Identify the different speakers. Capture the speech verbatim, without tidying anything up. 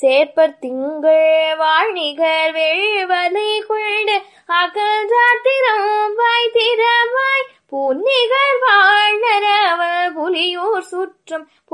Speaker 1: சேர்ப்பர் திங்கள் வாழ்நிகர் வெள்வலை கொண்டு அகன்றாத்திரம் வாய் திறவாய் புன்னிகர் வாழ்நரவ புலியூர் சுற்றம்